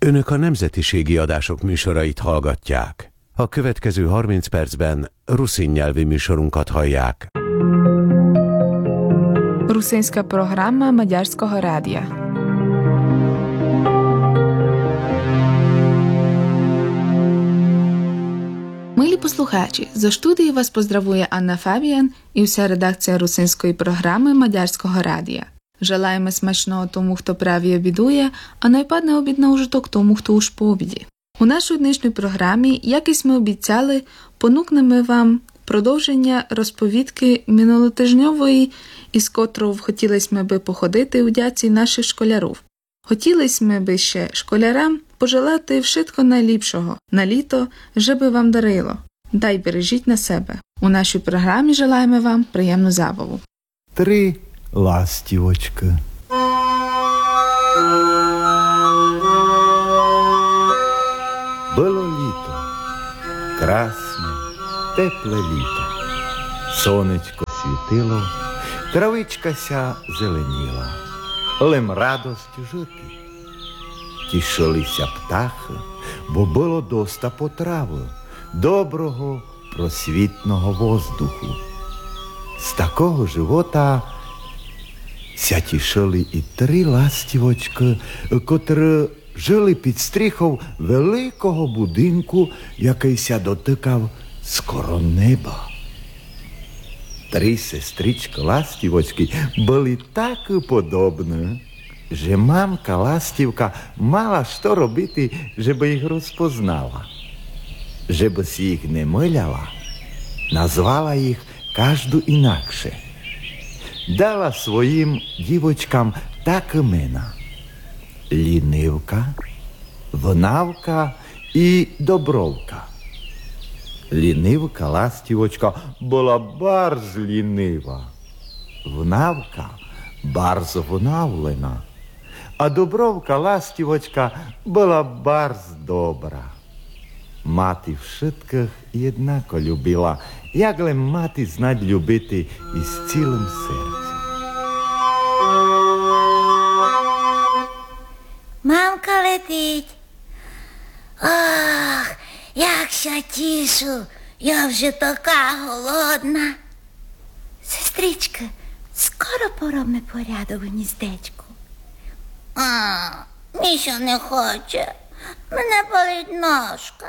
Önök a nemzetiségi adások műsorait hallgatják. A következő 30 percben ruszin nyelvi műsorunkat hallják. Русинська програма Мадярського радіо. Милі послухачі, зо студії вас поздравує Анна Фабіян і вся редакція русинської програми Мадярського радіо. Желаємо смачного тому, хто праві обідує, а найпадне обідна ужиток тому, хто уж по обіді. У нашій днішній програмі, якось ми обіцяли, понукнемо вам продовження розповідки минулотижньової, із котрого хотілось ми би походити у дяці наших школярів. Хотілось ми би ще школярам пожелати вшитко найліпшого на літо, жеби вам дарило. Дай бережіть на себе. У нашій програмі желаємо вам приємну забаву. 3 ластівочки. Було літо, красне, тепле літо. Сонечко світило, травичка ся зеленіла, лем радостю жити. Тішилися птахи, бо було доста потрави, доброго, просвітного воздуху. З такого живота ся тішили і 3 ластівочки, котрі жили під стріхом великого будинку, який ся дотикав скоро неба. 3 сестрички ластівочки були так подобні, що мамка ластівка мала що робити, щоб їх розпознала. Щоб їх не миляла, назвала їх кожну інакше. Дала своїм дівочкам так імена: Лінивка, Внавка і Добровка. Лінивка ластівочка була барз лінива, Внавка барз внавлена, а Добровка ластівочка була барз добра. Мати вшитких єднако любила, ягле мати знать любити із цілим серцем. Мамка летить. Ох, як ся тішу, я вже така голодна. Сестричка, скоро поробимо порядок у гніздечку. Міша не хоче, мене болить ножка.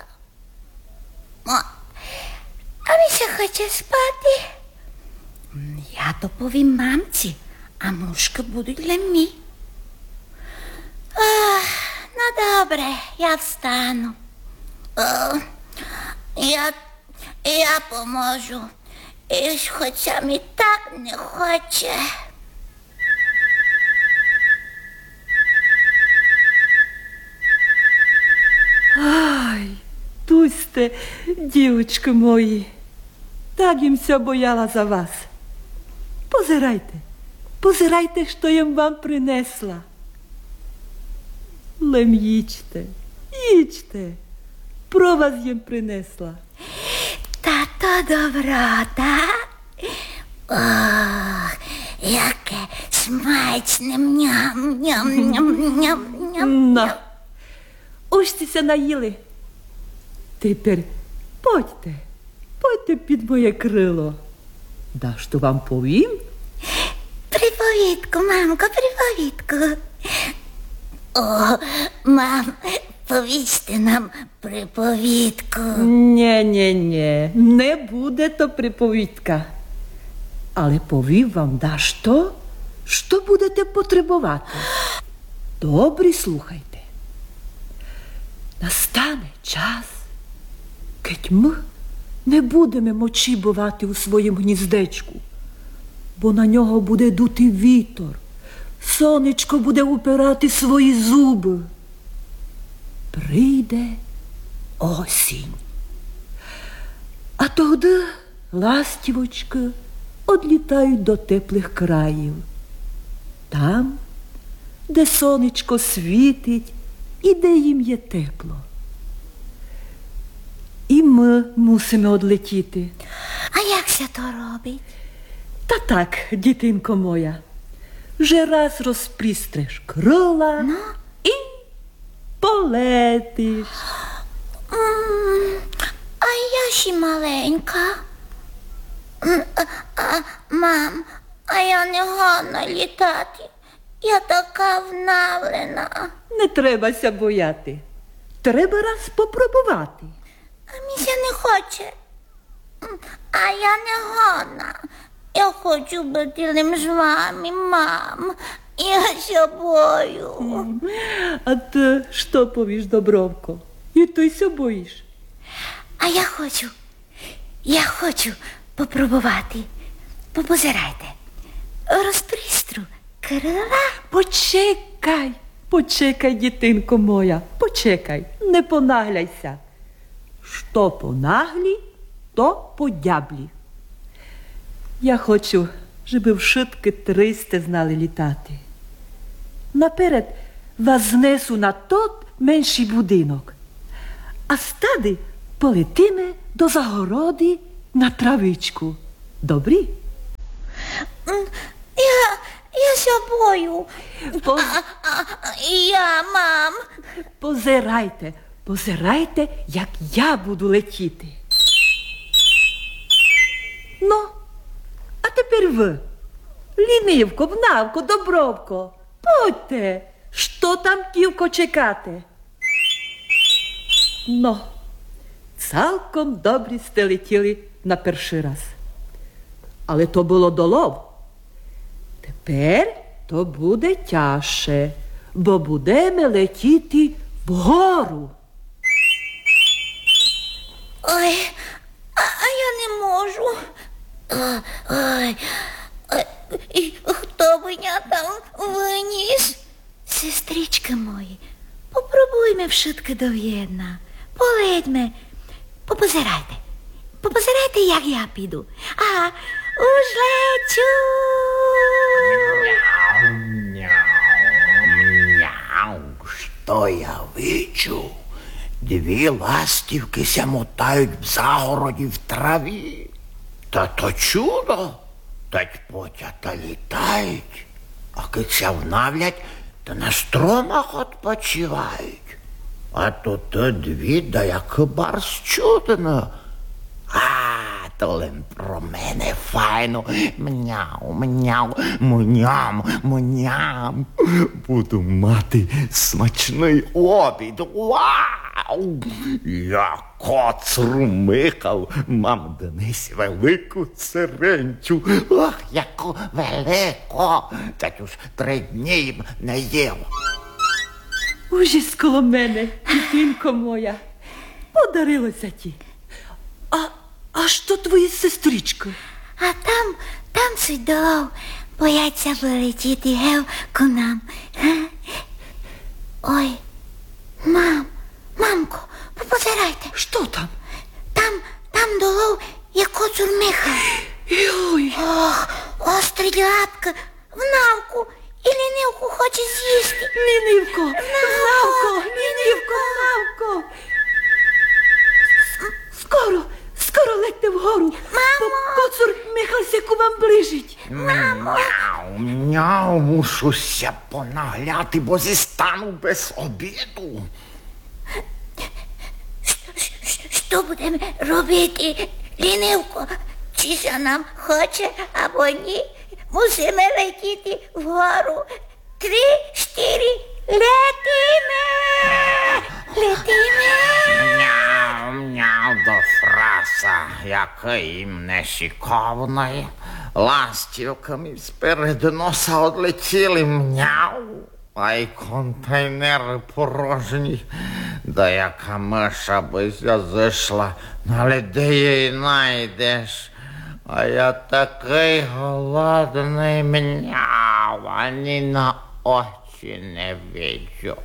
А Міша хоче спати. Я то повім мамці, а мушки будуть для мій. Ну добре, я встану. Я поможу. І хоча мені так не хоче. Ай, Тусьте, дівочки мої, так їмся бояла за вас. Позирайте, що я вам принесла. Лем їчте, про вас їм принесла. Та то доброта. Ох, яке смачне, ням-ням-ням-ням-ням. На, ужтеся наїли. Тепер пойте під моє крило. Да що вам повім? Приповідку, мамко, приповідку. О, мам, повісти нам приповідку. Не буде то приповідка. Але повім вам, да що будете потребувати. Добре слухайте. Настане час, кеть ми не будемо мочі бувати у своїм гніздечку, бо на нього буде дути вітер. Сонечко буде упирати свої зуби. Прийде осінь. А тоді ластівочки одлітають до теплих країв. Там, де сонечко світить і де їм є тепло. І ми мусимо одлетіти. А як ся то робить? Та так, дітинко моя, вже раз розпрістреш крила і полетиш. полетиш. А я ще маленька. Мам, а я не годна літати. Я така внавлена. Не требася бояти. Треба раз попробувати. А міся не хоче. А я не годна. Я хочу бути з вами, мам. Я собою. А ти що повіш, Добровко? І ти ся боїш? А я хочу попробувати. Попозирайте. Розпристру крила. Почекай, дітинко моя, почекай, не понагляйся. Що понаглі, то по дяблі. Я хочу, щоб вшитки 300 знали літати. Наперед вас знесу на тот менший будинок, а стади полетиме до загороди на травичку. Добрі? Я собою. Я, мам. Позирайте, як я буду летіти. Ну, а тепер ви, Лінивко, Внавко, Добровко, будьте, що там тільки чекати? Ну, цілком добрі сте летіли на перший раз. Але то було долов. Тепер то буде тяжче, бо будемо летіти вгору. Ой, а я не можу. Ой, і хто мене там виніс? Сестрички мої, попробуйме вшитки дов'єдна. Полетьме, попозирайте, як я піду. А, уж лечу. Що я вичу? Дві ластівки ся мотають в загороді в траві. Та то чудо, тать потята літають, а киця внавлять, та на стромах відпочивають. А то дві, да як барс чудно. То лим про мене файно. Мяу, мяу, муням. Буду мати смачний обід. Вау! Я коцрумикав, мам донесь велику циренчу. Ох, яку велику. Та ж 3 дні їм не їв. Ужас коло мене, дитинко моя, подарилося ті. А що твої сестрички? А там сидов, бояться вилетіти гев к нам. Ой, мамко, попозирайте. Що там? Там долов, як коцур михав. Ой. Ох, острі лапки, Внавку і Лінивку хоче з'їсти. Лінивко, Внавко. Скоро летьте вгору. Мамо! Коцур Михася к вам ближить. Мяу, мушуся понагляти, бо зістану без обіду. Що будемо робити, Лінивко? Чи що нам хоче, або ні? Мусимо летіти вгору. 3, 4, летимо! Мяу до фраса, який їм нешиковний. Ластівками сперед носа одлетіли мяу, а й контейнери порожні. Да яка миша бися зайшла, але де її найдеш? А я такий голодний, мяу, ані на очі не віджу.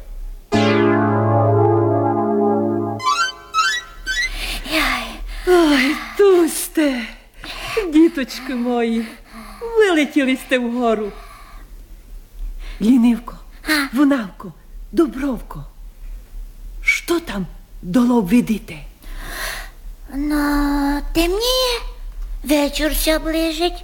Ой, Тусте, діточки мої, вилетіли сте вгору. Лінивко, Внавко, Добровко, що там долов видите? Ну, темніє, вечір все ближить.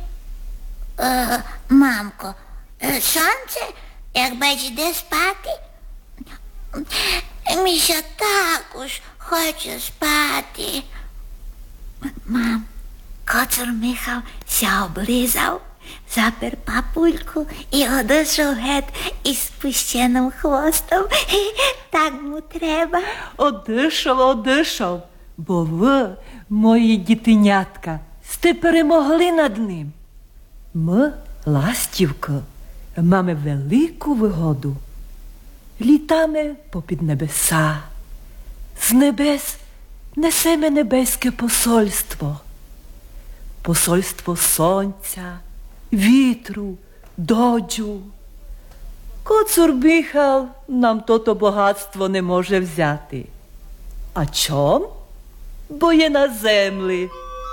Мамко, сонце, як бач, йде спати. Міша також хоче спати. Мам, коцур Михал ся облизав, запер папульку і одійшов геть із спущеним хвостом. Так му треба. Одишав, бо ви, мої дітенятка, сте перемогли над ним. Ми, ластівко, маємо велику вигоду. Літаме попід небеса. З небес несеме небеське посольство. Посольство сонця, вітру, доджу. Коцур Михал нам тото багатство не може взяти. А чом? Бо є на землі.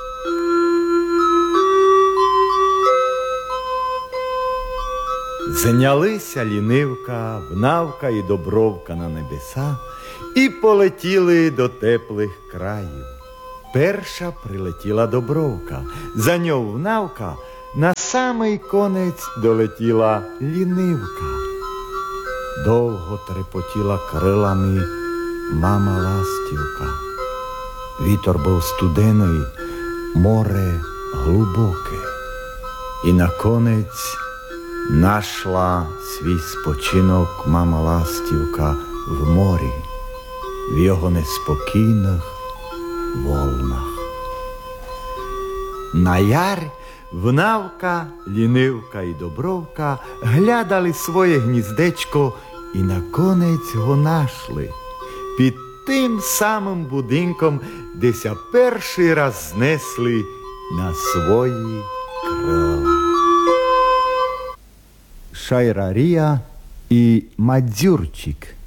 Знялися лінивка, внавка і добровка на небеса і полетіли до теплих країв. Перша прилетіла добровка, за нього внавка, на самий конець долетіла лінивка. Довго трепотіла крилами мама ластівка. Вітер був студений, море глибоке. І наконець нашла свій спочинок мама ластівка в морі, в його неспокійних волнах. На ярь внавка, лінивка і добровка глядали своє гніздечко і наконець го нашли під тим самим будинком, де ся перший раз знесли на свої крила. Шайрарія і Мадзюрчик.